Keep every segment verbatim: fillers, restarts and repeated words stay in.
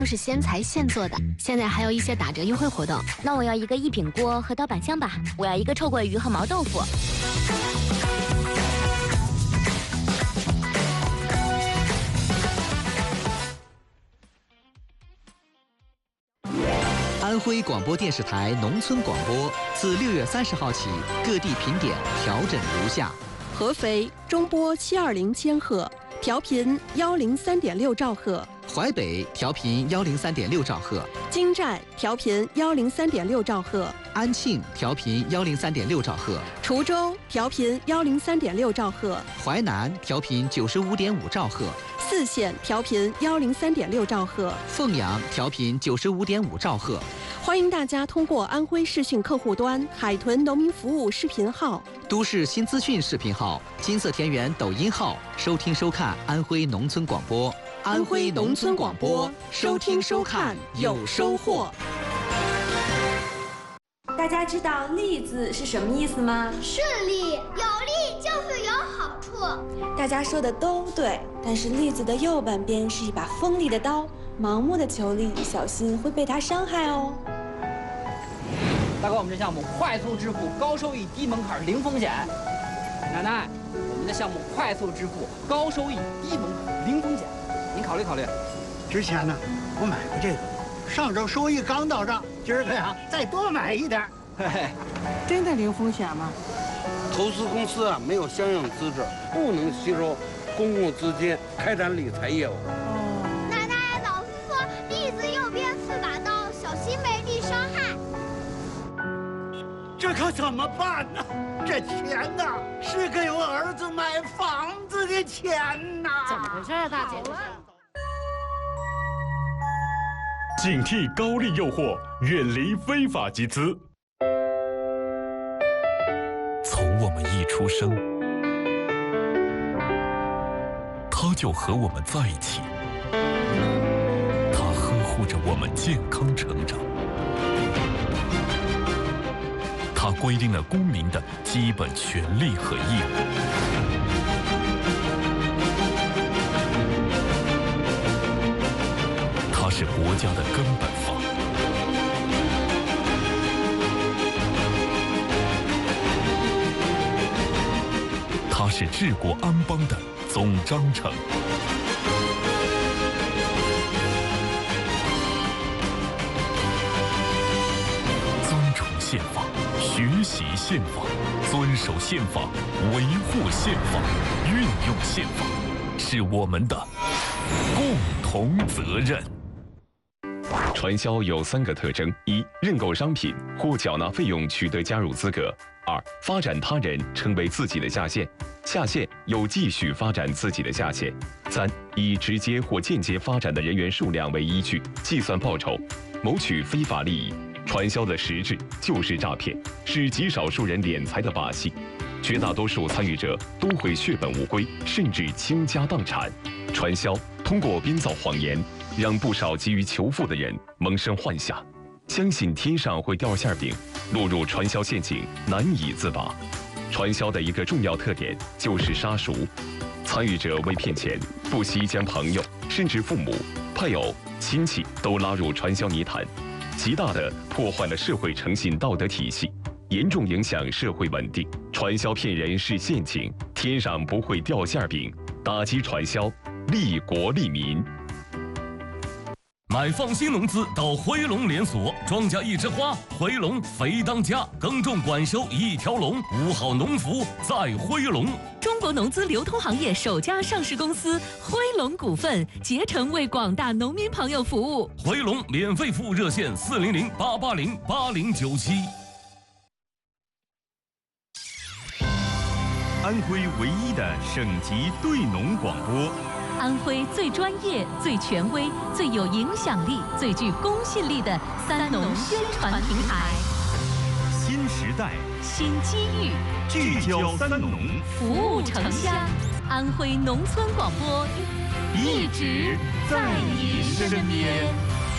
都是现裁现做的，现在还有一些打折优惠活动。 那我要一个一品锅和刀板香吧，我要一个臭鳜鱼和毛豆腐。 安徽广播电视台农村广播自六月三十号起，各地频点调整如下： 合肥中波七二零千赫，调频幺零三点六兆赫； 淮北调频幺零三点六兆赫； 金寨调频幺零三点六兆赫； 安庆调频幺零三点六兆赫； 滁州调频幺零三点六兆赫； 淮南调频九十五点五兆赫； 泗县调频幺零三点六兆赫； 凤阳调频九十五点五兆赫。 欢迎大家通过安徽视讯客户端、海豚农民服务视频号、 都市新资讯视频号、金色田园抖音号收听收看安徽农村广播。 安徽农村广播，收听收看有收获。 大家知道“利”字是什么意思吗？ 顺利，有利就是有好处。 大家说的都对，但是“利”字的右半边是一把锋利的刀，盲目的求利，小心会被它伤害哦。 大哥，我们这项目快速支付，高收益，低门槛，零风险。奶奶，我们的项目快速支付，高收益，低门槛，零风险，您考虑考虑。 之前呢，我买过这个，上周收益刚到账，今儿个呀再多买一点。 嘿嘿， 真的零风险吗？ 投资公司啊没有相应资质，不能吸收公共资金开展理财业务。 哦，奶奶，老师说利字右边是把刀，小心被利伤害。 这可怎么办呢？这钱呐，是给我儿子买房子的钱呐！ 怎么回事啊，大姐？ 警惕高利诱惑，远离非法集资。 从我们一出生，他就和我们在一起，他呵护着我们健康成长。他规定了公民的基本权利和义务。它是国家的根本法。它是治国安邦的总章程。尊崇宪法，学习宪法，遵守宪法，维护宪法，运用宪法，是我们的共同责任。 传销有三个特征：一、认购商品或缴纳费用取得加入资格；二、发展他人成为自己的下线，下线又继续发展自己的下线；三、以直接或间接发展的人员数量为依据计算报酬，谋取非法利益。传销的实质就是诈骗，是极少数人敛财的把戏，绝大多数参与者都会血本无归，甚至倾家荡产。传销通过编造谎言，让不少急于求富的人萌生幻想，相信天上会掉馅饼，落入传销陷阱难以自拔。传销的一个重要特点就是杀熟，参与者为骗钱，不惜将朋友甚至父母、配偶、亲戚都拉入传销泥潭，极大地破坏了社会诚信道德体系，严重影响社会稳定。传销骗人是陷阱，天上不会掉馅饼。打击传销，利国利民。 买放心农资到辉龙连锁，庄稼一枝花，辉龙肥当家，耕种管收一条龙，五好农服在辉龙。 中国农资流通行业首家上市公司辉龙股份，竭诚为广大农民朋友服务。 辉龙免费服务热线：四零零八八零八零九七。 安徽唯一的省级对农广播， 安徽最专业、最权威、最有影响力、最具公信力的三农宣传平台。 新时代， 新机遇， 聚焦三农， 服务城乡。安徽农村广播，一直在你身边。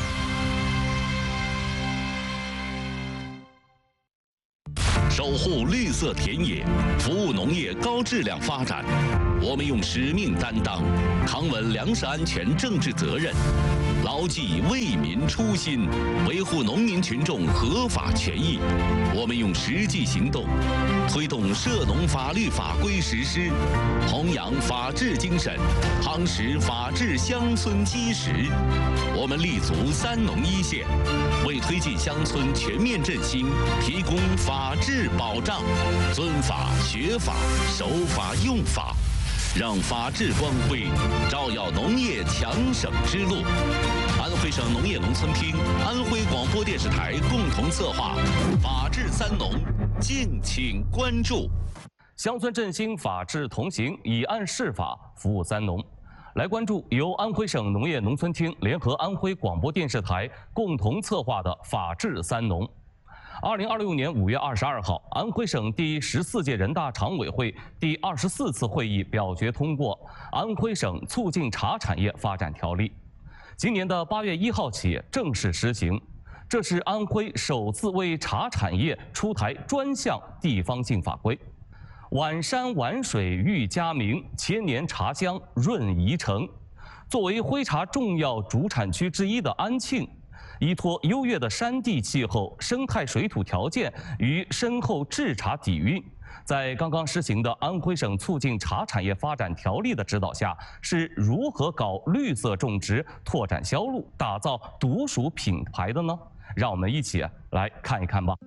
守护绿色田野，服务农业高质量发展。我们用使命担当，扛稳粮食安全政治责任， 牢记为民初心，维护农民群众合法权益。我们用实际行动，推动涉农法律法规实施，弘扬法治精神，夯实法治乡村基石。我们立足三农一县，为推进乡村全面振兴提供法治保障。遵法、学法、守法、用法，让法治光辉照耀农业强省之路。安徽省农业农村厅、安徽广播电视台共同策划《法治三农》，敬请关注。 乡村振兴，法治同行，以案释法，服务三农。来关注由安徽省农业农村厅联合安徽广播电视台共同策划的《法治三农》。二零二六年五月二十二号，安徽省第十四届人大常委会第二十四次会议表决通过《安徽省促进茶产业发展条例》，今年的八月一号起正式实行。这是安徽首次为茶产业出台专项地方性法规。晚山晚水育佳名，千年茶香润宜城。作为徽茶重要主产区之一的安庆，依托优越的山地气候、生态水土条件与深厚制茶底蕴，在刚刚施行的《安徽省促进茶产业发展条例》的指导下，是如何搞绿色种植、拓展销路、打造独属品牌的呢？让我们一起来看一看吧。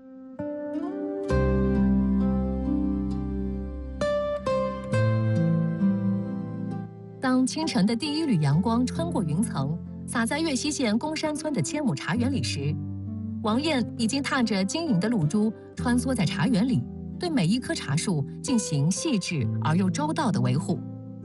当清晨的第一缕阳光穿过云层，洒在岳西县公山村的千亩茶园里时，王燕已经踏着晶莹的露珠，穿梭在茶园里，对每一棵茶树进行细致而又周到的维护。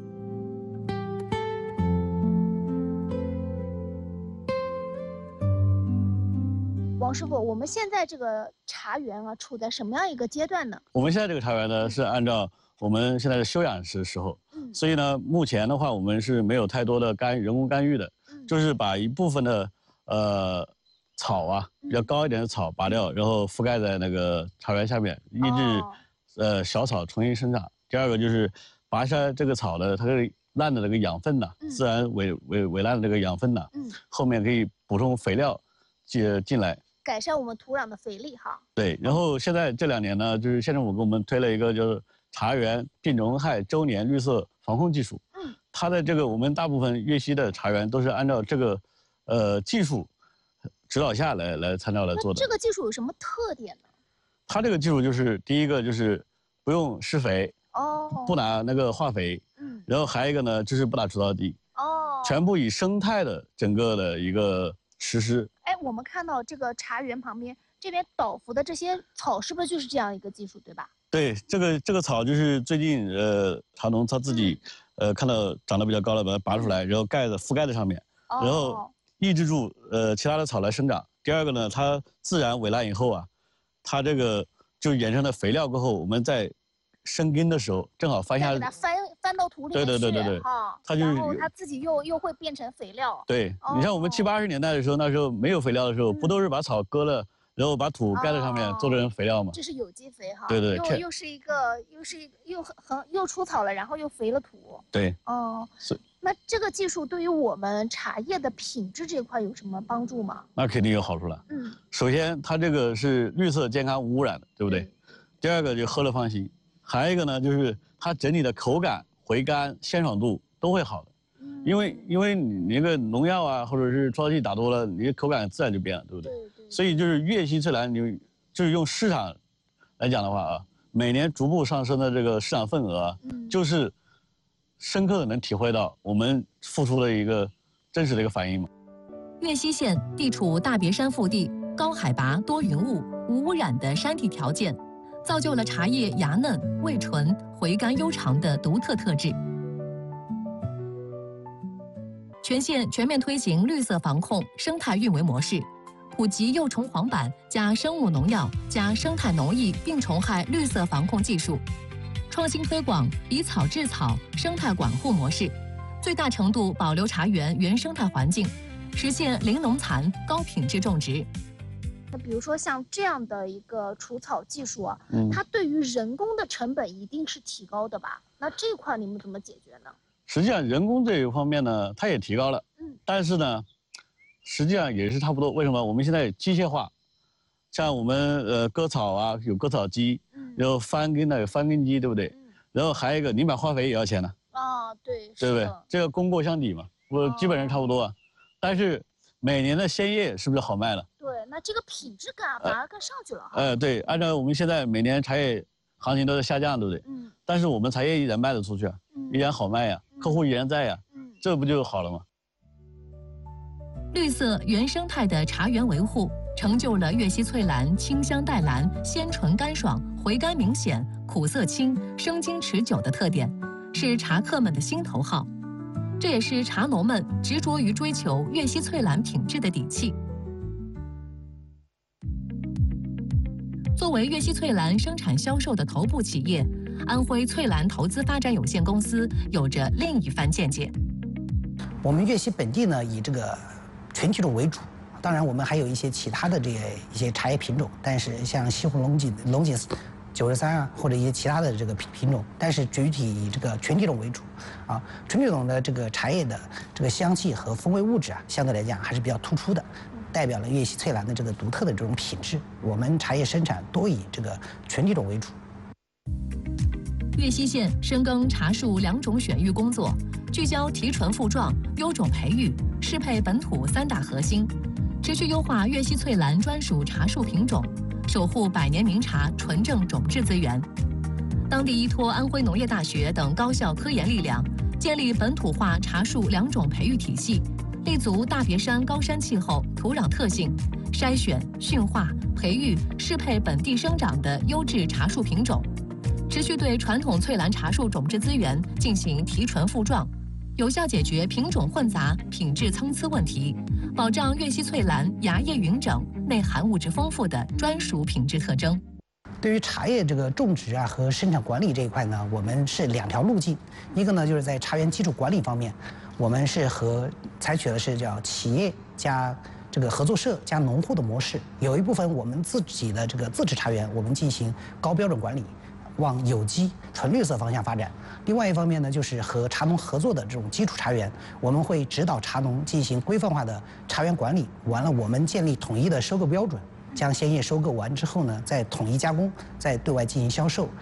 王师傅，我们现在这个茶园啊，处在什么样一个阶段呢？ 我们现在这个茶园呢，是按照我们现在的休养时时候，嗯，所以呢，目前的话，我们是没有太多的干人工干预的，嗯，就是把一部分的呃草啊，比较高一点的草拔掉，然后覆盖在那个茶园下面，抑制、哦、呃小草重新生长。第二个就是拔下这个草的它这个烂的这个养分呐，嗯、自然萎萎萎烂的这个养分呐，嗯，后面可以补充肥料进进来。 改善我们土壤的肥力哈。 对，然后现在这两年呢，就是县政府给我们推了一个就是茶园病虫害周年绿色防控技术。嗯，它的这个我们大部分岳西的茶园都是按照这个呃技术指导下来来参照来做的。 这个技术有什么特点呢？ 它这个技术就是第一个就是不用施肥哦， 不拿那个化肥，嗯，然后还有一个呢就是不打除草剂哦，全部以生态的整个的一个实施。 哎，我们看到这个茶园旁边这边倒伏的这些草，是不是就是这样一个技术，对吧？ 对，这个这个草就是最近呃茶农他自己、嗯、呃看到长得比较高了，把它拔出来，然后盖在覆盖在上面，哦、然后抑制住呃其他的草来生长。第二个呢，它自然萎烂以后啊，它这个就衍生的肥料过后，我们在生根的时候正好翻下， 给它翻翻到土里面去， 对对对对对， 哈，它就是，然后它自己又又会变成肥料。 对， 哦、 你像我们七八十年代的时候，那时候没有肥料的时候，嗯、不都是把草割了，然后把土盖在上面、哦、做成肥料吗？ 这是有机肥哈。 对对， 又又是一个又是一个又很又出草了，然后又肥了土。 对。 哦。是。那这个技术对于我们茶叶的品质这块有什么帮助吗？ 那肯定有好处了。嗯。首先，它这个是绿色、健康、无污染的，对不对？嗯、第二个就喝了放心。还有一个呢，就是它整体的口感、回甘、鲜爽度都会好的，嗯、因为因为你那个农药啊，或者是除草剂打多了，你的口感自然就变了，对不对？对对。所以就是岳西翠兰，你就是用市场来讲的话啊，每年逐步上升的这个市场份额啊，嗯、就是深刻的能体会到我们付出的一个真实的一个反应嘛。 岳西县地处大别山腹地，高海拔、多云雾、无污染的山地条件。造就了茶叶芽嫩、味醇、回甘悠长的独特特质。全县全面推行绿色防控生态运维模式，普及幼虫黄板加生物农药加生态农艺病虫害绿色防控技术，创新推广以草治草生态管护模式，最大程度保留茶园原生态环境，实现零农残高品质种植。 那比如说像这样的一个除草技术啊，嗯、它对于人工的成本一定是提高的吧？那这块你们怎么解决呢？ 实际上，人工这一方面呢，它也提高了，嗯，但是呢， 实际上也是差不多。为什么？我们现在机械化，像我们呃割草啊，有割草机，然后翻耕的有翻耕机，对不对？然后还有一个，你买化肥也要钱呢。 啊，对， 对不对？这个功过相抵嘛，不基本上差不多啊。但是每年的鲜叶是不是好卖了？ 对，那这个品质感反而更上去了哈。 呃，对，按照我们现在每年茶叶行情都在下降，对不对？嗯。但是我们茶叶依然卖得出去啊，依然好卖呀，客户依然在呀，这不就好了吗？ 绿色原生态的茶园维护，成就了粤西翠兰清香带蓝、鲜醇干爽、回甘明显、苦涩轻、生津持久的特点，是茶客们的心头好。这也是茶农们执着于追求粤西翠兰品质的底气。作为粤西翠兰生产销售的头部企业，安徽翠兰投资发展有限公司有着另一番见解。 我们粤西本地呢，以这个全体种为主，当然我们还有一些其他的这个一些茶叶品种，但是像西湖龙井、龙井九十三啊，或者一些其他的这个品品种，但是具体以这个全体种为主，啊，全体种的这个茶叶的这个香气和风味物质啊，相对来讲还是比较突出的，代表了粤西翠兰的这个独特的这种品质。我们茶叶生产多以这个全体种为主。 粤西县深耕茶树两种选育工作，聚焦提纯复壮、优种培育、适配本土三大核心，持续优化粤西翠兰专属茶树品种，守护百年名茶纯正种质资源。当地依托安徽农业大学等高校科研力量，建立本土化茶树两种培育体系，立足大别山高山气候、土壤特性，筛选、驯化、培育适配本地生长的优质茶树品种。持续对传统翠兰茶树种质资源进行提纯复壮，有效解决品种混杂、品质参差问题，保障粤西翠兰芽叶匀整、内含物质丰富的专属品质特征。 对于茶叶这个种植啊和生产管理这一块呢，我们是两条路径。一个呢就是在茶园基础管理方面，我们是和采取的是叫企业加这个合作社加农户的模式，有一部分我们自己的这个自制茶园，我们进行高标准管理，往有机、纯绿色方向发展。另外一方面呢，就是和茶农合作的这种基础茶园，我们会指导茶农进行规范化的茶园管理。完了，我们建立统一的收购标准，将鲜叶收购完之后呢，再统一加工，再对外进行销售。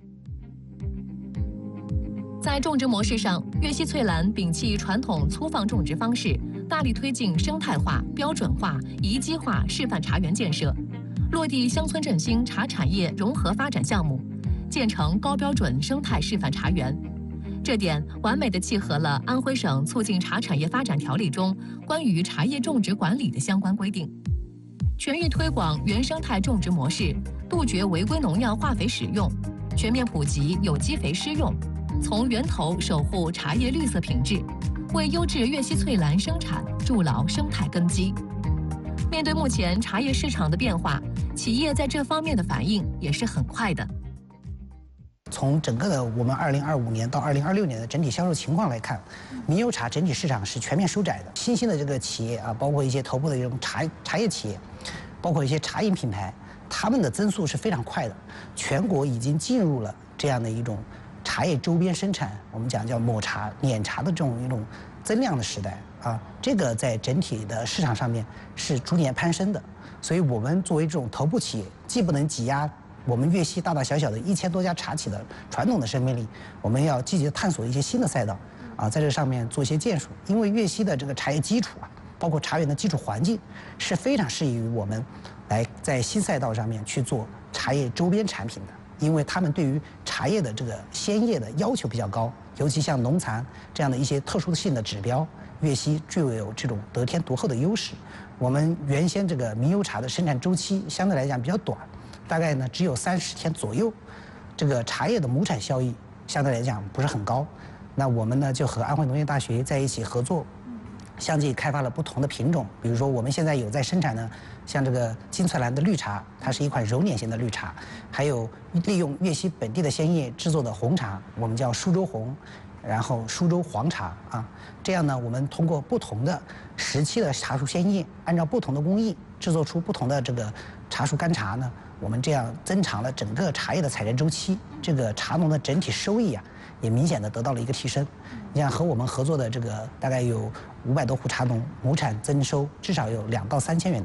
在种植模式上，粤西翠兰摒弃传统粗放种植方式，大力推进生态化、标准化、宜机化示范茶园建设，落地乡村振兴茶产业融合发展项目，建成高标准生态示范茶园。这点完美地契合了安徽省促进茶产业发展条例中关于茶叶种植管理的相关规定，全域推广原生态种植模式，杜绝违规农药化肥使用，全面普及有机肥施用，从源头守护茶叶绿色品质，为优质粤西翠兰生产筑牢生态根基。面对目前茶叶市场的变化，企业在这方面的反应也是很快的。 从整个的我们二零二五年到二零二六年的整体销售情况来看，民油茶整体市场是全面收窄的。新兴的这个企业啊，包括一些头部的这种茶茶叶企业，包括一些茶饮品牌，他们的增速是非常快的。全国已经进入了这样的一种茶叶周边生产，我们讲叫抹茶、碾茶的这种一种增量的时代啊。这个在整体的市场上面是逐年攀升的。所以我们作为这种头部企业，既不能挤压我们粤西大大小小的一千多家茶企的传统的生命力，我们要积极的探索一些新的赛道，啊，在这上面做一些建树。因为粤西的这个茶叶基础啊，包括茶园的基础环境，是非常适宜于我们来在新赛道上面去做茶叶周边产品的。因为他们对于茶叶的这个鲜叶的要求比较高，尤其像农残这样的一些特殊性的指标，粤西具有这种得天独厚的优势。我们原先这个民油茶的生产周期相对来讲比较短，大概呢只有三十天左右，这个茶叶的亩产效益相对来讲不是很高。那我们呢就和安徽农业大学在一起合作，相继开发了不同的品种。比如说我们现在有在生产的像这个金翠兰的绿茶，它是一款揉捻型的绿茶，还有利用粤西本地的鲜叶制作的红茶，我们叫苏州红。 然后苏州黄茶啊，这样呢，我们通过不同的时期的茶树鲜叶，按照不同的工艺制作出不同的这个茶树干茶呢，我们这样增长了整个茶叶的采摘周期，这个茶农的整体收益啊，也明显的得到了一个提升。你像和我们合作的这个大概有五百多户茶农，亩产增收至少有两到三千元的。